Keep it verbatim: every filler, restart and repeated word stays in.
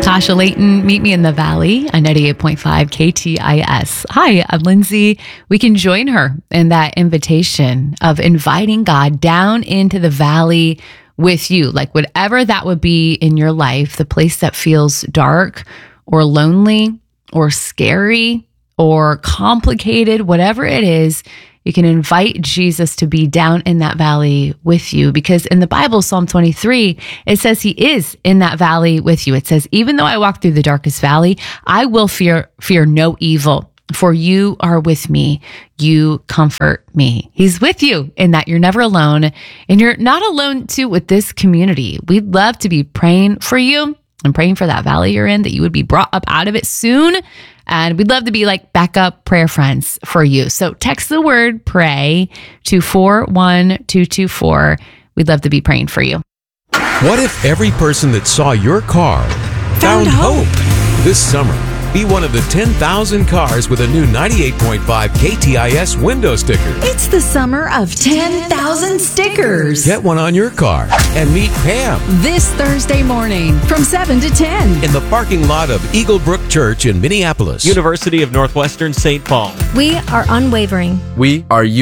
Tasha Layton. Meet me in the Valley on ninety-eight point five K T I S. Hi, I'm Lindsay. We can join her in that invitation of inviting God down into the valley with you, like whatever that would be in your life, the place that feels dark or lonely or scary or complicated, whatever it is. You can invite Jesus to be down in that valley with you, because in the Bible, Psalm twenty-three, it says he is in that valley with you. It says, even though I walk through the darkest valley, I will fear fear no evil, for you are with me. You comfort me. He's with you in that you're never alone, and you're not alone too with this community. We'd love to be praying for you and praying for that valley you're in, that you would be brought up out of it soon. And we'd love to be like backup prayer friends for you. So text the word pray to four one two two four. We'd love to be praying for you. What if every person that saw your car found, found hope? hope? This summer, be one of the ten thousand cars with a new ninety-eight point five K T I S window sticker. It's the summer of ten thousand stickers. Get one on your car and meet Pam this Thursday morning from seven to ten in the parking lot of Eagle Brook Church in Minneapolis. University of Northwestern Saint Paul. We are unwavering. We are